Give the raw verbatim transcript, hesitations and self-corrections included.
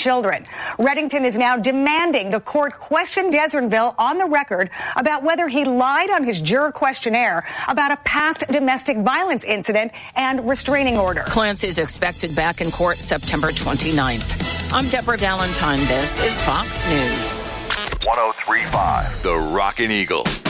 children. Reddington is now demanding the court question Deasernville on the record about whether he lied on his juror questionnaire about a past domestic violence incident and restraining order. Clancy is expected back in court September twenty-ninth. I'm Deborah Valentine. This is Fox News. one oh three point five The Rockin' Eagle.